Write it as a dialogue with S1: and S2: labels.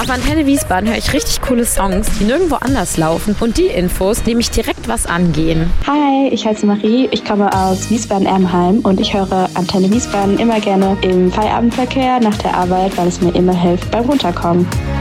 S1: Auf Antenne Wiesbaden höre ich richtig coole Songs, die nirgendwo anders laufen und die Infos, die mich direkt was angehen.
S2: Hi, ich heiße Marie, ich komme aus Wiesbaden-Ermheim und ich höre Antenne Wiesbaden immer gerne im Feierabendverkehr nach der Arbeit, weil es mir immer hilft beim Runterkommen.